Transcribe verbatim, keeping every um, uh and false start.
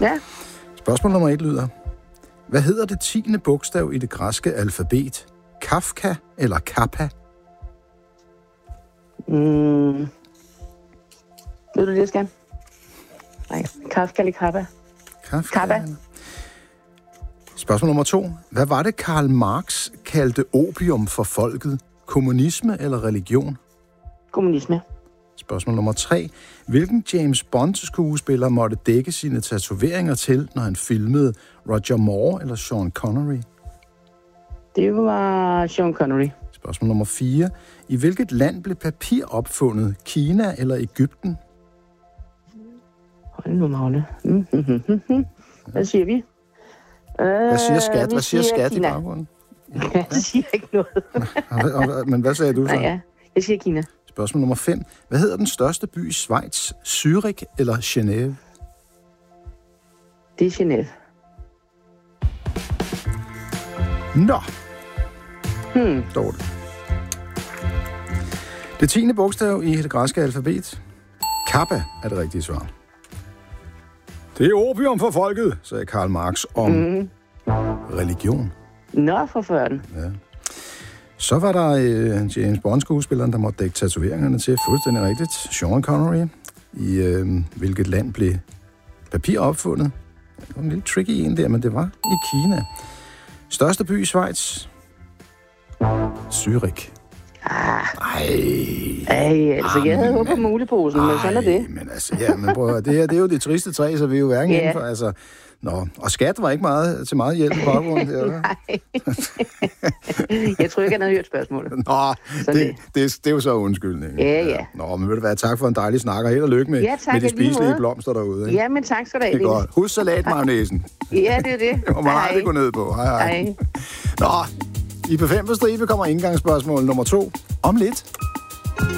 Ja. Spørgsmål nummer et lyder. Hvad hedder det tiende bogstav i det græske alfabet? Kafka eller Kappa? Mm. Ved du det, jeg skal? Nej, Kafka eller Kappa? Kafka. Kappa. Spørgsmål nummer to. Hvad var det, Karl Marx kaldte opium for folket? Kommunisme eller religion? Kommunisme. Spørgsmål nummer tre. Hvilken James Bond-skuespiller måtte dække sine tatoveringer til, når han filmede Roger Moore eller Sean Connery? Det var Sean Connery. Spørgsmål nummer fire. I hvilket land blev papir opfundet? Kina eller Egypten? Hold nu, Magne. Mm, mm, mm, mm. Hvad siger vi? Hvad siger skat? Hvad siger skat Kina. i baggrunden? Jeg siger ikke noget. Men hvad sagde du så? Nej, ja. Jeg siger Kina. Spørgsmål nummer fem. Hvad hedder den største by i Schweiz? Zürich eller Genève? Det er Genève. Nå. Hmm. Dårligt. Det tiende bogstav i det græske alfabet. Kappa er det rigtige svar. Det er opium for folket, sagde Karl Marx om mm. religion. Nå, for førden. Ja. Så var der øh, James Bond-skuespilleren, der måtte dække tatoveringerne til. Fuldstændig rigtigt. Sean Connery. I øh, hvilket land blev papir opfundet? Det var en lille tricky en der, men det var i Kina. Største by i Schweiz? Zürich. Ah. Ej. Ej, altså, jeg havde håbet på muligposen, men sådan er det. Men altså, ja, men prøv, det her, det er jo det triste træ, så vi er jo hverken ja. indenfor, altså. Nå, og skat var ikke meget til meget hjælp i baggrunden der, eller? Nej. Jeg tror ikke, han havde hørt spørgsmålet. Nå, det, det. Det, det er jo så undskyldningen. Ja, ja. Nå, men vil det være tak for en dejlig snak, og held og lykke med, ja, tak, med de spiselige blomster derude. Ikke? Ja, men tak skal du have. Det er godt. Husk salatmagnæsen. Ja, det er det. Det må man aldrig gå ned på. Hej, hej. Hej. Nå, i P fem på stribe kommer indgangsspørgsmål nummer to om lidt.